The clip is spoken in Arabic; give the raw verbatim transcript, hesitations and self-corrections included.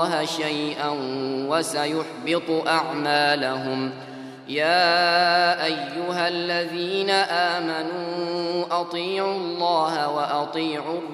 الله شيئا وسيحبط أعمالهم. يا أيها الذين آمنوا أطيعوا الله وأطيعوا